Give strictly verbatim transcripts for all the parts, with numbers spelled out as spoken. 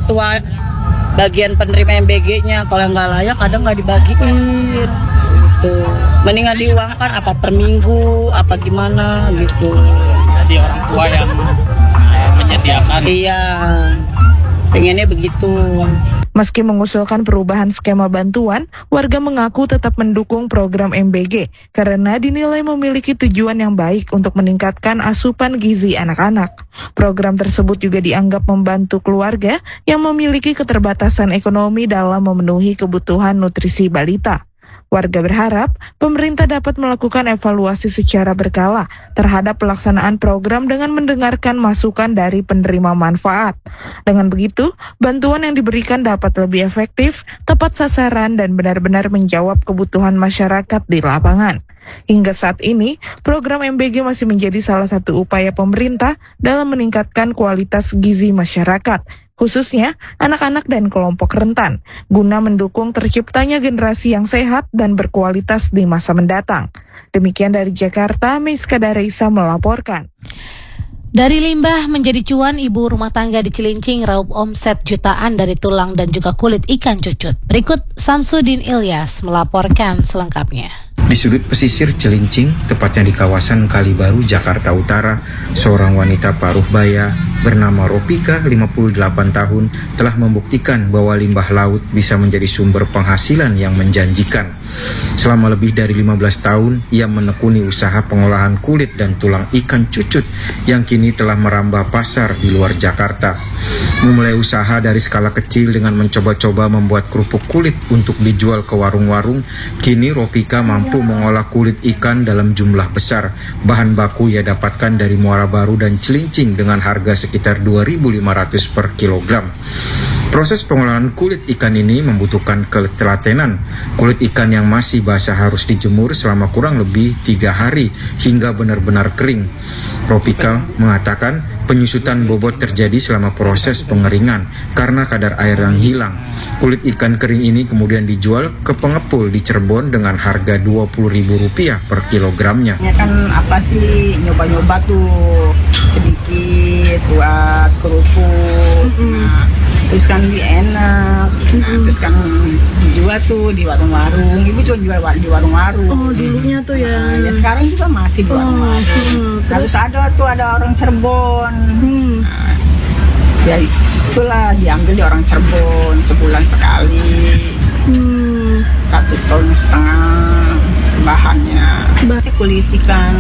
ketua bagian penerima M B G-nya. Kalau nggak layak kadang nggak dibagiin gitu. Mendingan diuangkan apa per minggu apa gimana gitu. Jadi orang tua yang eh, menyediakan. Iya, pengennya begitu. Meski mengusulkan perubahan skema bantuan, warga mengaku tetap mendukung program M B G karena dinilai memiliki tujuan yang baik untuk meningkatkan asupan gizi anak-anak. Program tersebut juga dianggap membantu keluarga yang memiliki keterbatasan ekonomi dalam memenuhi kebutuhan nutrisi balita. Warga berharap pemerintah dapat melakukan evaluasi secara berkala terhadap pelaksanaan program dengan mendengarkan masukan dari penerima manfaat. Dengan begitu, bantuan yang diberikan dapat lebih efektif, tepat sasaran, dan benar-benar menjawab kebutuhan masyarakat di lapangan. Hingga saat ini, program M B G masih menjadi salah satu upaya pemerintah dalam meningkatkan kualitas gizi masyarakat, khususnya anak-anak dan kelompok rentan, guna mendukung terciptanya generasi yang sehat dan berkualitas di masa mendatang. Demikian dari Jakarta, Meiska Dareisa melaporkan. Dari limbah menjadi cuan, ibu rumah tangga di Cilincing raup omset jutaan dari tulang dan juga kulit ikan cucut. Berikut Samsudin Ilyas melaporkan selengkapnya. Di sudut pesisir Cilincing, tepatnya di kawasan Kalibaru, Jakarta Utara, seorang wanita paruh baya bernama Ropika, lima puluh delapan tahun, telah membuktikan bahwa limbah laut bisa menjadi sumber penghasilan yang menjanjikan. Selama lebih dari lima belas tahun, ia menekuni usaha pengolahan kulit dan tulang ikan cucut yang kini telah merambah pasar di luar Jakarta. Memulai usaha dari skala kecil dengan mencoba-coba membuat kerupuk kulit untuk dijual ke warung-warung, kini Ropika mampu mengolah kulit ikan dalam jumlah besar. Bahan baku ia dapatkan dari Muara Baru dan Cilincing dengan harga sekitar dua ribu lima ratus per kilogram. Proses pengolahan kulit ikan ini membutuhkan ketelatenan. Kulit ikan yang masih basah harus dijemur selama kurang lebih tiga hari hingga benar-benar kering. Ropika mengatakan penyusutan bobot terjadi selama proses pengeringan karena kadar air yang hilang. Kulit ikan kering ini kemudian dijual ke pengepul di Cirebon dengan harga dua puluh ribu rupiah per kilogramnya. Ya kan apa sih nyoba-nyoba tuh sedikit buat kerupuk. Nah, terus kan lebih enak. Nah, terus kan jual tuh di warung-warung. Ibu juga jual di warung-warung. Oh, dulunya tuh ya. Nah, ya sekarang juga masih di warung-warung. Oh, hmm. Terus ada tuh ada orang Cirebon. Hmm. Nah, ya itulah diambil di orang Cirebon sebulan sekali. Hmm. Satu ton setengah bahannya. Berarti kulit ikan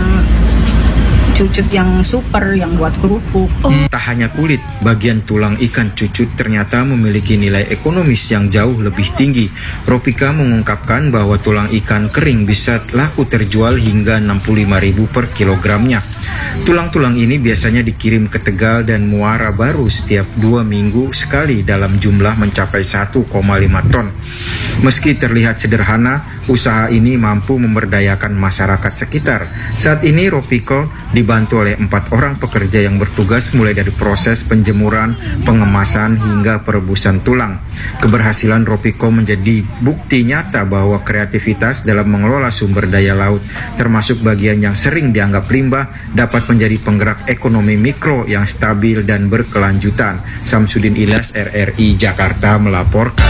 cucut yang super yang buat kerupuk. Oh. Tak hanya kulit, bagian tulang ikan cucut ternyata memiliki nilai ekonomis yang jauh lebih tinggi. Ropika mengungkapkan bahwa tulang ikan kering bisa laku terjual hingga enam puluh lima ribu per kilogramnya. Tulang-tulang ini biasanya dikirim ke Tegal dan Muara Baru setiap dua minggu sekali dalam jumlah mencapai satu koma lima ton. Meski terlihat sederhana, usaha ini mampu memberdayakan masyarakat sekitar. Saat ini Ropika dibantu oleh empat orang pekerja yang bertugas mulai dari proses penjemuran, pengemasan hingga perebusan tulang. Keberhasilan Ropika menjadi bukti nyata bahwa kreativitas dalam mengelola sumber daya laut, termasuk bagian yang sering dianggap limbah, dapat menjadi penggerak ekonomi mikro yang stabil dan berkelanjutan. Samsudin Ilyas, R R I Jakarta melaporkan.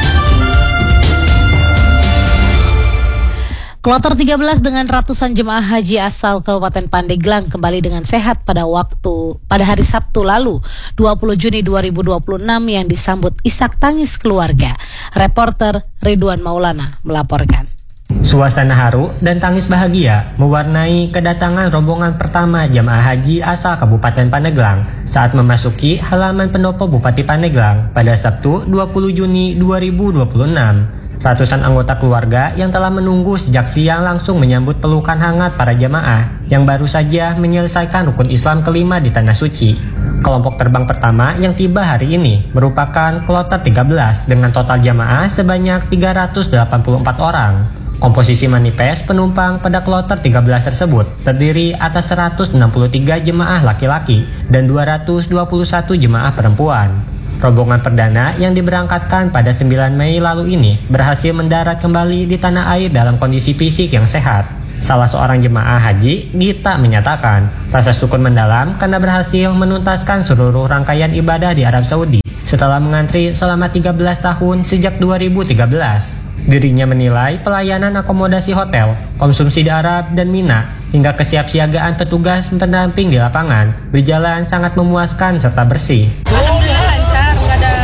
Kloter tiga belas dengan ratusan jemaah haji asal Kabupaten Pandeglang kembali dengan sehat pada waktu pada hari Sabtu lalu, dua puluh Juni dua ribu dua puluh enam, yang disambut isak tangis keluarga. Reporter Ridwan Maulana melaporkan. Suasana haru dan tangis bahagia mewarnai kedatangan rombongan pertama jamaah haji asal Kabupaten Pandeglang saat memasuki halaman pendopo Bupati Pandeglang pada Sabtu dua puluh Juni dua ribu dua puluh enam. Ratusan anggota keluarga yang telah menunggu sejak siang langsung menyambut pelukan hangat para jamaah yang baru saja menyelesaikan rukun Islam kelima di Tanah Suci. Kelompok terbang pertama yang tiba hari ini merupakan kloter tiga belas dengan total jamaah sebanyak tiga ratus delapan puluh empat orang. Komposisi manifest penumpang pada kloter tiga belas tersebut terdiri atas seratus enam puluh tiga jemaah laki-laki dan dua ratus dua puluh satu jemaah perempuan. Rombongan perdana yang diberangkatkan pada sembilan Mei lalu ini berhasil mendarat kembali di tanah air dalam kondisi fisik yang sehat. Salah seorang jemaah haji, Gita, menyatakan rasa syukur mendalam karena berhasil menuntaskan seluruh rangkaian ibadah di Arab Saudi setelah mengantri selama tiga belas tahun sejak dua ribu tiga belas. Dirinya menilai pelayanan akomodasi hotel, konsumsi darat, dan mina, hingga kesiapsiagaan petugas pendamping di lapangan berjalan sangat memuaskan serta bersih. Alhamdulillah lancar, nggak ada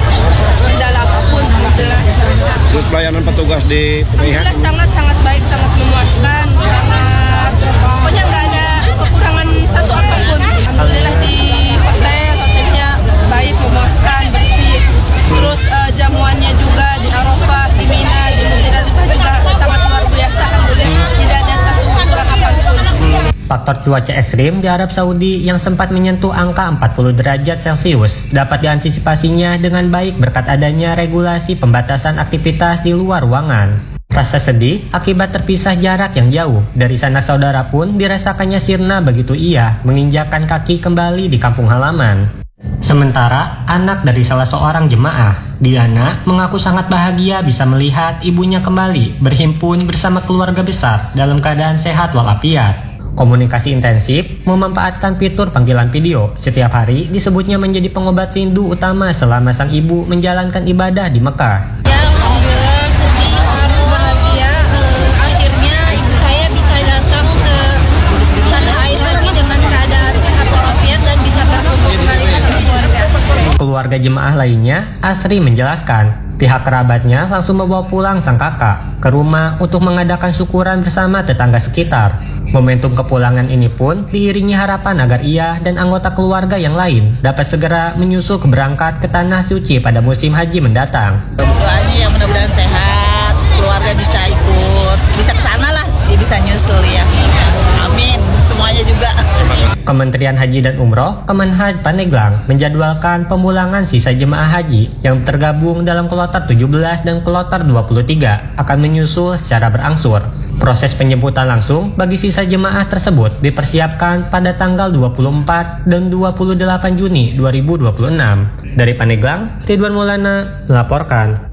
kendala apapun. Alhamdulillah lancar. Terus pelayanan petugas di P P I H? Alhamdulillah sangat-sangat baik, sangat memuaskan, sangat pokoknya nggak ada kekurangan satu apapun. Alhamdulillah di hotel, hotelnya baik, memuaskan, bersih. Terus uh, jamuannya juga di Arafah, di Mina, di Muzdalifah juga sangat luar biasa. Alhamdulillah tidak ada satu kurang apapun. Faktor cuaca ekstrim di Arab Saudi yang sempat menyentuh angka empat puluh derajat Celcius dapat diantisipasinya dengan baik berkat adanya regulasi pembatasan aktivitas di luar ruangan. Rasa sedih akibat terpisah jarak yang jauh dari sanak saudara pun dirasakannya sirna begitu ia menginjakkan kaki kembali di kampung halaman. Sementara anak dari salah seorang jemaah, Diana, mengaku sangat bahagia bisa melihat ibunya kembali berhimpun bersama keluarga besar dalam keadaan sehat walafiat. Komunikasi intensif memanfaatkan fitur panggilan video setiap hari disebutnya menjadi pengobat rindu utama selama sang ibu menjalankan ibadah di Mekah. Ya, alhamdulillah sedih, haru, bahagia. Eh, akhirnya ibu saya bisa datang ke tanah air lagi dengan keadaan sehat walafiat dan bisa berkumpul kembali bersama keluarga. Keluarga jemaah lainnya, Asri menjelaskan, pihak kerabatnya langsung membawa pulang sang kakak ke rumah untuk mengadakan syukuran bersama tetangga sekitar. Momentum kepulangan ini pun diiringi harapan agar ia dan anggota keluarga yang lain dapat segera menyusul ke berangkat ke Tanah Suci pada musim haji mendatang. Doanya yang mudah-mudahan sehat, keluarga bisa ikut, bisa ke sana lah, dia bisa nyusul ya. Amin, semuanya juga. Kementerian Haji dan Umroh, Kemenhaj Pandeglang, menjadwalkan pemulangan sisa jemaah haji yang tergabung dalam kloter tujuh belas dan kloter dua puluh tiga akan menyusul secara berangsur. Proses penjemputan langsung bagi sisa jemaah tersebut dipersiapkan pada tanggal dua puluh empat dan dua puluh delapan Juni dua ribu dua puluh enam. Dari Pandeglang, Ridwan Maulana melaporkan.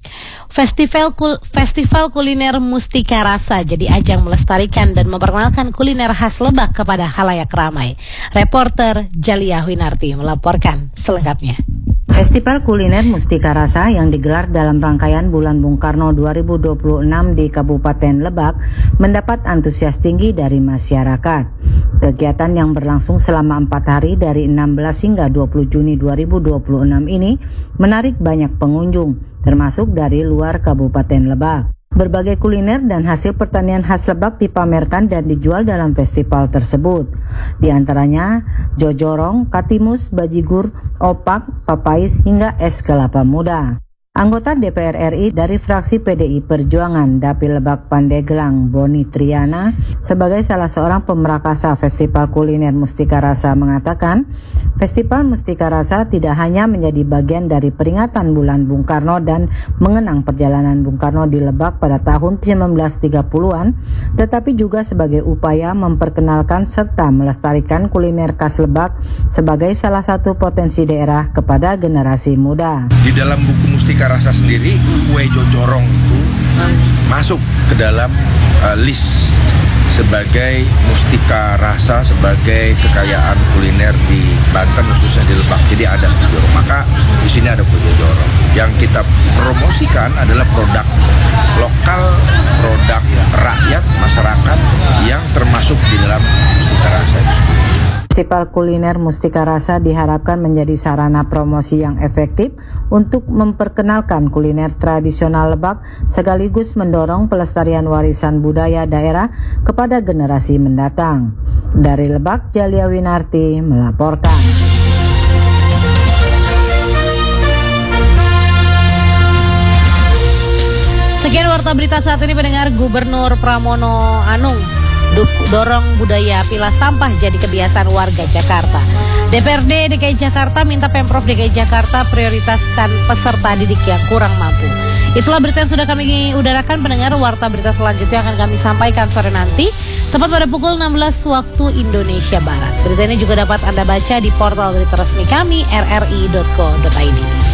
Festival kul Festival Kuliner Mustika Rasa jadi ajang melestarikan dan memperkenalkan kuliner khas Lebak kepada khalayak ramai. Reporter Jalia Winarti melaporkan selengkapnya. Festival Kuliner Mustika Rasa yang digelar dalam rangkaian Bulan Bung Karno dua ribu dua puluh enam di Kabupaten Lebak mendapat antusias tinggi dari masyarakat. Kegiatan yang berlangsung selama empat hari dari enam belas hingga dua puluh Juni dua ribu dua puluh enam ini menarik banyak pengunjung, termasuk dari luar Kabupaten Lebak. Berbagai kuliner dan hasil pertanian khas Lebak dipamerkan dan dijual dalam festival tersebut. Di antaranya jojorong, katimus, bajigur, opak, papais, hingga es kelapa muda. Anggota D P R R I dari fraksi P D I Perjuangan Dapil Lebak Pandeglang, Boni Triana, sebagai salah seorang pemerakasa Festival Kuliner Mustika Rasa mengatakan, Festival Mustika Rasa tidak hanya menjadi bagian dari peringatan Bulan Bung Karno dan mengenang perjalanan Bung Karno di Lebak pada tahun seribu sembilan ratus tiga puluhan, tetapi juga sebagai upaya memperkenalkan serta melestarikan kuliner khas Lebak sebagai salah satu potensi daerah kepada generasi muda. Di dalam buku Mustika Rasa sendiri, kue jojorong itu masuk ke dalam uh, list sebagai mustika rasa, sebagai kekayaan kuliner di Banten khususnya di Lebak. Jadi ada kue jojorong, maka di sini ada kue jojorong. Yang kita promosikan adalah produk lokal, produk rakyat, masyarakat yang termasuk di dalam mustika rasa itu. Festival Kuliner Mustika Rasa diharapkan menjadi sarana promosi yang efektif untuk memperkenalkan kuliner tradisional Lebak sekaligus mendorong pelestarian warisan budaya daerah kepada generasi mendatang. Dari Lebak, Jalia Winarti melaporkan. Sekian warta berita saat ini, pendengar. Gubernur Pramono Anung dorong budaya pilah sampah jadi kebiasaan warga Jakarta. D P R D D K I Jakarta minta Pemprov D K I Jakarta prioritaskan peserta didik yang kurang mampu. Itulah berita yang sudah kami udarakan, pendengar. Warta berita selanjutnya akan kami sampaikan sore nanti, tepat pada pukul enam belas waktu Indonesia Barat. Berita ini juga dapat Anda baca di portal berita resmi kami r r i dot co dot i d.